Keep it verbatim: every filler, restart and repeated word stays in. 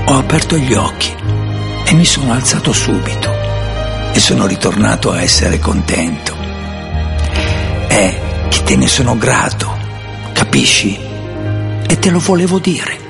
ho aperto gli occhi e mi sono alzato subito e sono ritornato a essere contento. È che te ne sono grato, capisci? E te lo volevo dire.